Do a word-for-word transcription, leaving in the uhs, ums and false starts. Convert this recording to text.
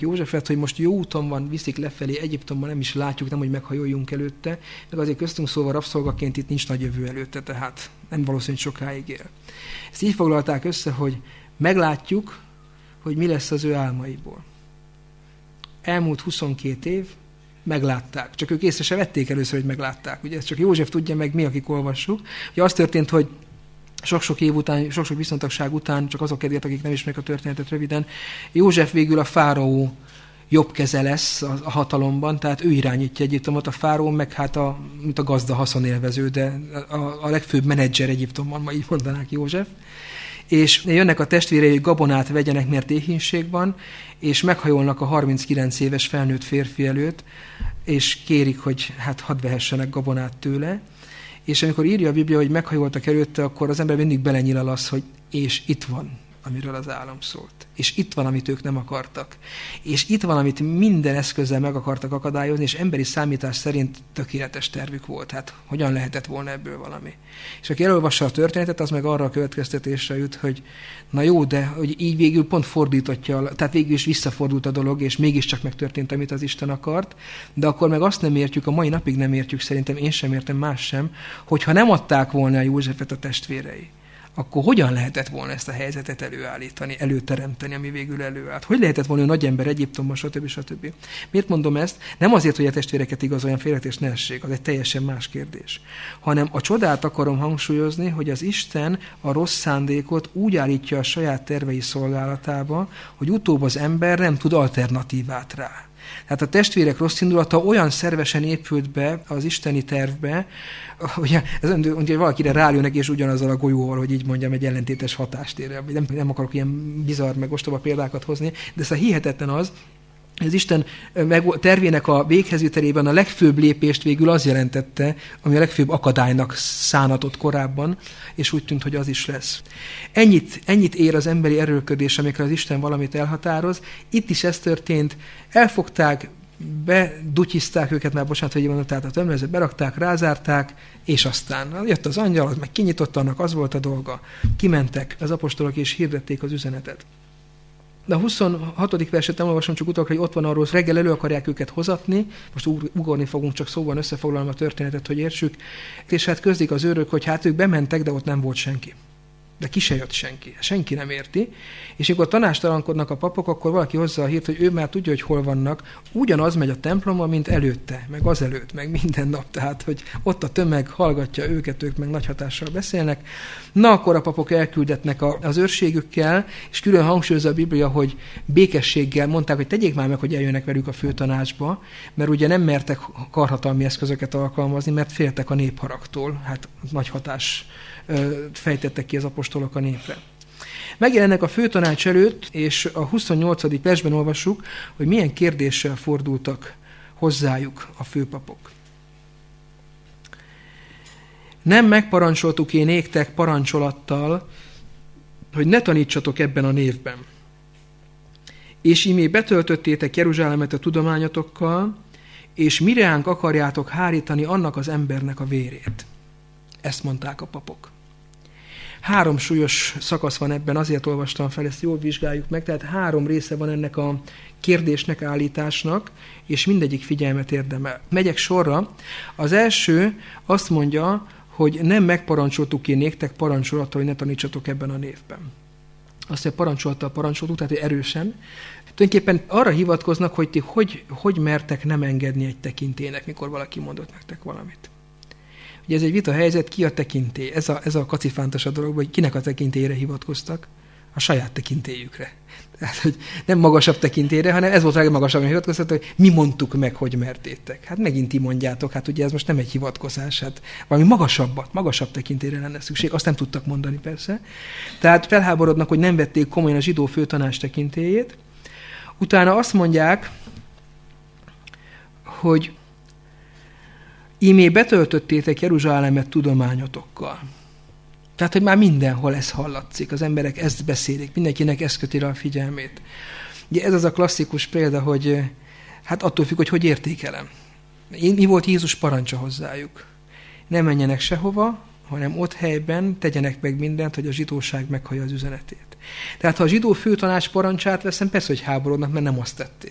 Józsefet, hogy most jó úton van, viszik lefelé, Egyiptomban nem is látjuk, nem, hogy meghajoljunk előtte, meg azért köztünk szóval rabszolgaként itt nincs nagy jövő előtte, tehát nem valószínű, hogy sokáig él. Ezt így foglalták össze, hogy meglátjuk, hogy mi lesz az ő álmaiból. Elmúlt huszonkét év, meglátták. Csak ők észre se vették először, hogy meglátták. Ugye ezt csak József tudja meg, mi, akik olvassuk. Ugye az történt, hogy sok-sok év után, sok-sok viszontagság után, csak azok kedvéért, akik nem ismerik a történetet röviden, József végül a fáraó jobb keze lesz a hatalomban, tehát ő irányítja Egyiptomot, a fáraó meg hát a, mint a gazda haszonélvező, de a, a legfőbb menedzser Egyiptomban, ma így mondanák József. És jönnek a testvérei, hogy gabonát vegyenek, mert éhínség van, és meghajolnak a harminckilenc éves felnőtt férfi előtt, és kérik, hogy hát hadd vehessenek gabonát tőle. És amikor írja a Biblia, hogy meghajoltak előtte, akkor az ember mindig belenyilal az, hogy és itt van, amiről az álom szólt. És itt van, amit ők nem akartak. És itt van, amit minden eszközzel meg akartak akadályozni, és emberi számítás szerint tökéletes tervük volt. Hát hogyan lehetett volna ebből valami? És aki elolvassa a történetet, az meg arra a következtetésre jut, hogy na jó, de hogy így végül pont fordítottja, tehát végül is visszafordult a dolog, és mégiscsak megtörtént, amit az Isten akart, de akkor meg azt nem értjük, a mai napig nem értjük, szerintem én sem értem, más sem, hogyha nem adták volna a Józsefet a testvérei, akkor hogyan lehetett volna ezt a helyzetet előállítani, előteremteni, ami végül előállt? Hogy lehetett volna nagy ember Egyiptomban, stb. stb. Miért mondom ezt? Nem azért, hogy a testvéreket igazoljan, félretés ne essék, az egy teljesen más kérdés. Hanem a csodát akarom hangsúlyozni, hogy az Isten a rossz szándékot úgy állítja a saját tervei szolgálatába, hogy utóbb az ember nem tud alternatívát rá. Tehát a testvérek rossz indulata olyan szervesen épült be az isteni tervbe, ugye, ez ugye valakire rálőnek, és ugyanazzal a golyóval, hogy így mondjam, egy ellentétes hatást ér. Nem, nem akarok ilyen bizarr, meg ostoba példákat hozni, de ez a hihetetlen az, az Isten tervének a véghezvitelében a legfőbb lépést végül az jelentette, ami a legfőbb akadálynak szánatott korábban, és úgy tűnt, hogy az is lesz. Ennyit, ennyit ér az emberi erőlködés, amikor az Isten valamit elhatároz. Itt is ez történt, elfogták, bedutyizták őket, már bocsánat, hogy így mondom, tehát a tömlezőt berakták, rázárták, és aztán jött az angyal, az meg kinyitotta, annak az volt a dolga. Kimentek az apostolok, és hirdették az üzenetet. De a huszonhatodik verset nem olvasom, csak utalok, hogy ott van arról, reggel elő akarják őket hozatni, most ugorni fogunk, csak szóban összefoglalom a történetet, hogy értsük, és hát közlik az őrök, hogy hát ők bementek, de ott nem volt senki. De ki se jött senki. Senki nem érti. És amikor tanástalankodnak a papok, akkor valaki hozza a hírt, hogy ő már tudja, hogy hol vannak. Ugyanaz megy a templomban, mint előtte, meg azelőtt, meg minden nap. Tehát, hogy ott a tömeg hallgatja őket, ők meg nagy hatással beszélnek. Na, akkor a papok elküldetnek az őrségükkel, és külön hangsúlyozza a Biblia, hogy békességgel mondták, hogy tegyék már meg, hogy eljönnek velük a főtanácsba, mert ugye nem mertek karhatalmi eszközöket alkalmazni, mert féltek a népharagtól. Hát nagy hatás fejtettek ki az apostolok a népre. Megjelennek a főtanács előtt, és a huszonnyolcadik versben olvassuk, hogy milyen kérdéssel fordultak hozzájuk a főpapok. Nem megparancsoltuk én néktek parancsolattal, hogy ne tanítsatok ebben a névben. És imé betöltöttétek Jeruzsálemet a tudományotokkal, és mireánk akarjátok hárítani annak az embernek a vérét. Ezt mondták a papok. Három súlyos szakasz van ebben, azért olvastam fel, ezt jól vizsgáljuk meg, tehát három része van ennek a kérdésnek, állításnak, és mindegyik figyelmet érdemel. Megyek sorra. Az első azt mondja, hogy nem megparancsoltuk én néktek parancsolattal, hogy ne tanítsatok ebben a névben. Azt mondja, parancsolattal parancsoltuk, tehát hogy erősen. Tulajdonképpen arra hivatkoznak, hogy ti hogy, hogy mertek nem engedni egy tekintélynek, mikor valaki mondott nektek valamit. Ugye ez egy vita helyzet, ki a tekintély? Ez a, ez a kacifántos a dolog, hogy kinek a tekintélyre hivatkoztak? A saját tekintélyükre. Tehát, hogy nem magasabb tekintélyre, hanem ez volt a legmagasabb, hogy hivatkoztak, hogy mi mondtuk meg, hogy mertétek. Hát megint ti mondjátok, hát ugye ez most nem egy hivatkozás, hát valami magasabbat, magasabb tekintélyre lenne szükség, azt nem tudtak mondani persze. Tehát felháborodnak, hogy nem vették komolyan a zsidó főtanács tekintélyét. Utána azt mondják, hogy ímé betöltöttétek Jeruzsálemet tudományotokkal. Tehát, hogy már mindenhol ez hallatszik, az emberek ezt beszélik, mindenkinek ezt köti rá a figyelmét. Ugye ez az a klasszikus példa, hogy hát attól függ, hogy hogy értékelem. Mi volt Jézus parancsa hozzájuk? Ne menjenek sehova, hanem ott helyben tegyenek meg mindent, hogy a zsidóság meghallja az üzenetét. Tehát ha a zsidó főtanács parancsát veszem, persze, hogy háborodnak, mert nem azt tették.